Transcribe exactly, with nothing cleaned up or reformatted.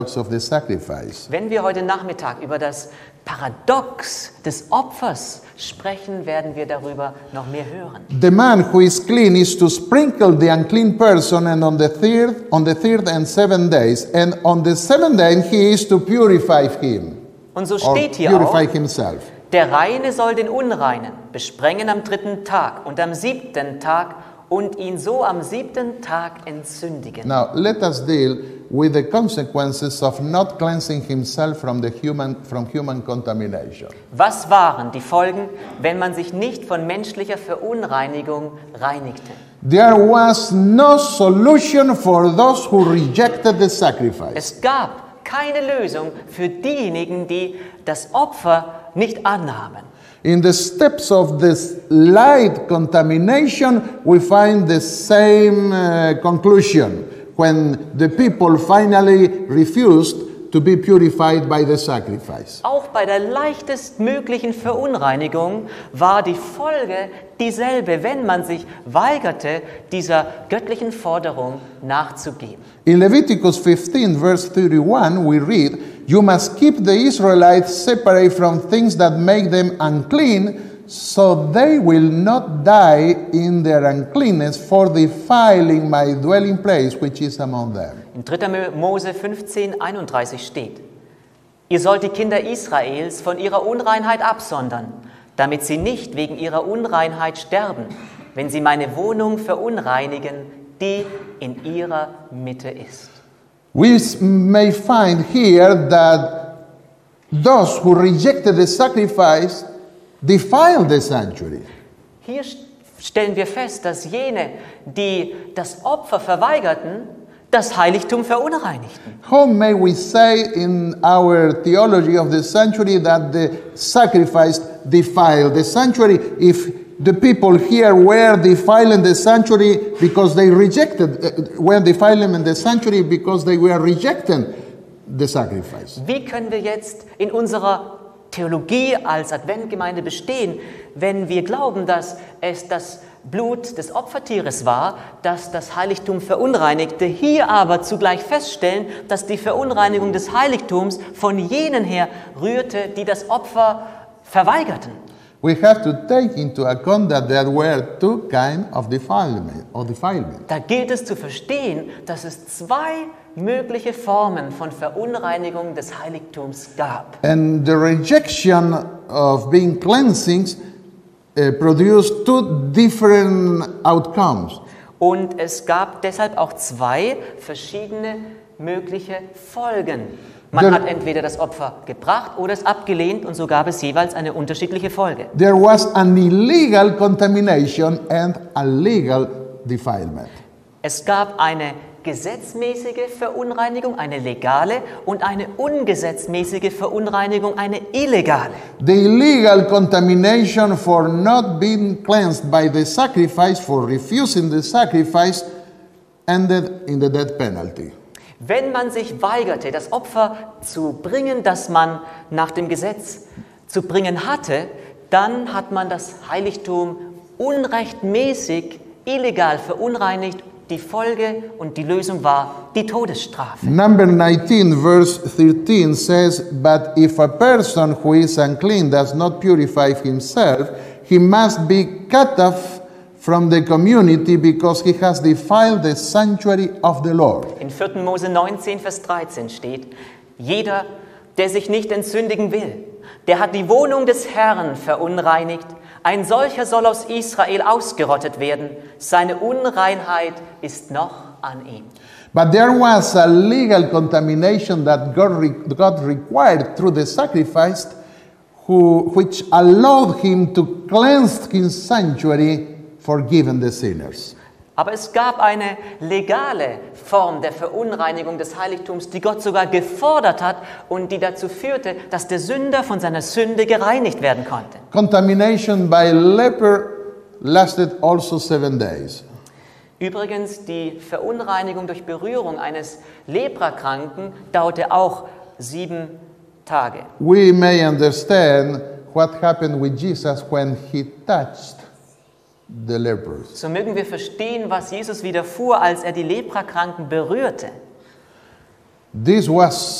of the sacrifice. Wenn wir heute Nachmittag über das Paradox des Opfers sprechen, werden wir darüber noch mehr hören. The man who is clean is to sprinkle the unclean person, and on the third, on the third and seventh days, and on the seventh day he is to purify him. Und so Or steht hier purify auch, himself. der Reine soll den Unreinen besprengen am dritten Tag und am siebten Tag und ihn so am siebten Tag entzündigen. Now let us deal with the consequences of not cleansing himself from the human from human contamination. Was waren die Folgen, wenn man sich nicht von menschlicher Verunreinigung reinigte? There was no solution for those who rejected the sacrifice. Es gab keine Lösung für diejenigen, die das Opfer nicht annahmen. In the steps of this light contamination, we find the same uh, conclusion when the people finally refused to be purified by the sacrifice. Auch bei der leichtestmöglichen Verunreinigung war die Folge dieselbe, wenn man sich weigerte, dieser göttlichen Forderung nachzugeben. In Leviticus fifteen, verse thirty-one, we read, "You must keep the Israelites separate from things that make them unclean, so they will not die in their uncleanness for defiling my dwelling place, which is among them." In dritter Mose fünfzehn, einunddreißig steht: Ihr sollt die Kinder Israels von ihrer Unreinheit absondern, damit sie nicht wegen ihrer Unreinheit sterben, wenn sie meine Wohnung verunreinigen, die in ihrer Mitte ist. We may find here that those who rejected the sacrifice defiled the sanctuary. Hier stellen wir fest, dass jene, die das Opfer verweigerten, das Heiligtum verunreinigten. How may we say in our theology of the sanctuary that the sacrifice defiled the sanctuary if the people here were defiling the sanctuary because they rejected, uh, were defiling the sanctuary because they were rejecting the sacrifice? Wie können wir jetzt in unserer Theologie als Adventgemeinde bestehen, wenn wir glauben, dass es das Blut des Opfertieres war, das das Heiligtum verunreinigte, hier aber zugleich feststellen, dass die Verunreinigung des Heiligtums von jenen her rührte, die das Opfer verweigerten? We have to take into account that there were two kinds of defilement, of defilement. Da gilt es zu verstehen, dass es zwei mögliche Formen von Verunreinigung des Heiligtums gab. And the rejection of being cleansings uh, produced two different outcomes. Und es gab deshalb auch zwei verschiedene mögliche Folgen. Man Der- hat entweder das Opfer gebracht oder es abgelehnt und so gab es jeweils eine unterschiedliche Folge. There was an illegal contamination and a legal defilement. Es gab eine gesetzmäßige Verunreinigung, eine legale, und eine ungesetzmäßige Verunreinigung, eine illegale. The illegal contamination for not being cleansed by the sacrifice, for refusing the sacrifice, ended in the death penalty. Wenn man sich weigerte, das Opfer zu bringen, das man nach dem Gesetz zu bringen hatte, dann hat man das Heiligtum unrechtmäßig, illegal verunreinigt. Die Folge und die Lösung war die Todesstrafe. Number nineteen, verse thirteen says, "But if a person who is unclean does not purify himself, he must be cut off from the community because he has defiled the sanctuary of the Lord." In vierter Mose neunzehn, Vers dreizehn steht: Jeder, der sich nicht entsündigen will, der hat die Wohnung des Herrn verunreinigt. Ein solcher soll aus Israel ausgerottet werden. Seine Unreinheit ist noch an ihm. But there was a legal contamination that God, re- God required through the sacrifice, who, which allowed him to cleanse his sanctuary, forgiving the sinners. Aber es gab eine legale Form der Verunreinigung des Heiligtums, die Gott sogar gefordert hat und die dazu führte, dass der Sünder von seiner Sünde gereinigt werden konnte. Contamination by leper lasted also seven days. Übrigens, die Verunreinigung durch Berührung eines Leprakranken dauerte auch sieben Tage. We may understand what happened with Jesus when he touched the lepers. So mögen wir verstehen, was Jesus widerfuhr, als er die Leprakranken berührte. This was